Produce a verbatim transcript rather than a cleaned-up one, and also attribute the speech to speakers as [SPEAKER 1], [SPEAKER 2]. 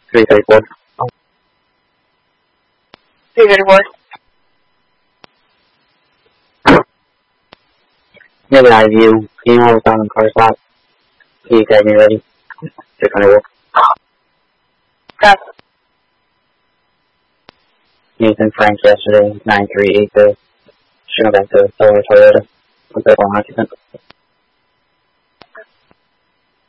[SPEAKER 1] three thirty-four.
[SPEAKER 2] three thirty-four.
[SPEAKER 1] Maybe I view. Can you hold down the car stop? Can you get me ready? six hundred wolf.
[SPEAKER 2] Got
[SPEAKER 1] Nathan Frank yesterday, nine three eight two. Should go back to Solar Toyota. What's up on occupant?